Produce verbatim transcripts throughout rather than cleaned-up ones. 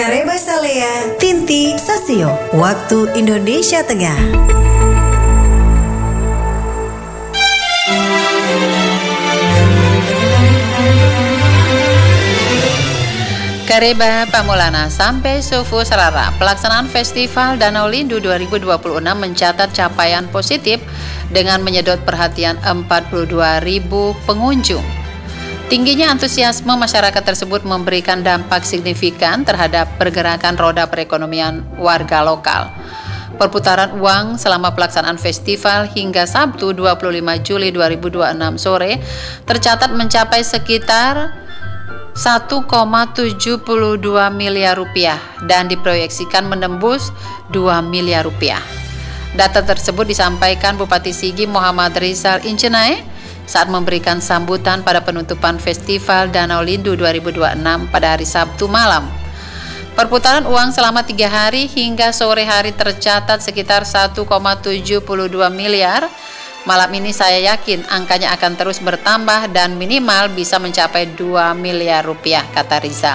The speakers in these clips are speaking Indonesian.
Kareba Salea, Tinti Sasio, waktu Indonesia Tengah. Kareba Pamulana sampai Sufu Sarara. Pelaksanaan Festival Danau Lindu dua ribu dua puluh enam mencatat capaian positif dengan menyedot perhatian empat puluh dua ribu pengunjung. Tingginya antusiasme masyarakat tersebut memberikan dampak signifikan terhadap pergerakan roda perekonomian warga lokal. Perputaran uang selama pelaksanaan festival hingga Sabtu dua puluh lima Juli dua ribu dua puluh enam sore tercatat mencapai sekitar satu koma tujuh dua miliar rupiah dan diproyeksikan menembus dua miliar rupiah. Data tersebut disampaikan Bupati Sigi Muhammad Rizal Incenai saat memberikan sambutan pada penutupan Festival Danau Lindu dua ribu dua puluh enam pada hari Sabtu malam. Perputaran uang selama tiga hari hingga sore hari tercatat sekitar satu koma tujuh dua miliar. Malam ini saya yakin angkanya akan terus bertambah dan minimal bisa mencapai dua miliar rupiah, kata Rizal.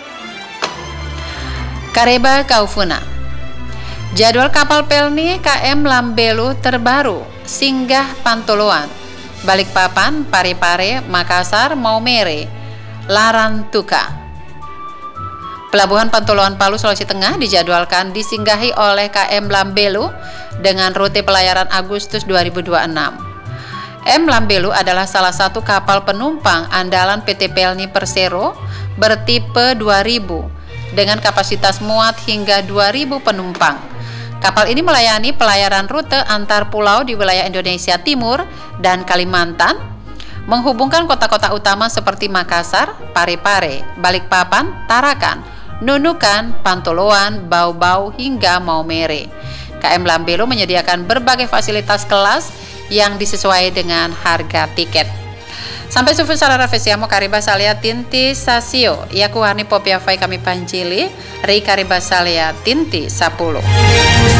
Kareba Kaufuna. Jadwal kapal Pelni K M Lambelu terbaru singgah Pantoloan, Balikpapan, Parepare, Makassar, Maumere, Larantuka. Pelabuhan Pantoloan Palu, Sulawesi Tengah dijadwalkan disinggahi oleh K M Lambelu dengan rute pelayaran Agustus dua ribu dua puluh enam. M Lambelu adalah salah satu kapal penumpang andalan P T Pelni Persero bertipe dua ribu dengan kapasitas muat hingga dua ribu penumpang. Kapal ini melayani pelayaran rute antar pulau di wilayah Indonesia Timur dan Kalimantan, menghubungkan kota-kota utama seperti Makassar, Parepare, Balikpapan, Tarakan, Nunukan, Pantoloan, Bau-Bau, hingga Maumere. K M Lambelu menyediakan berbagai fasilitas kelas yang disesuaikan dengan harga tiket. Sampai sufu salara fesiamo Kareba Salea Tinti Sasio, Yaku Hani Popia Fai kami Pancili, Ri Kareba Salea Tinti Sapuluh.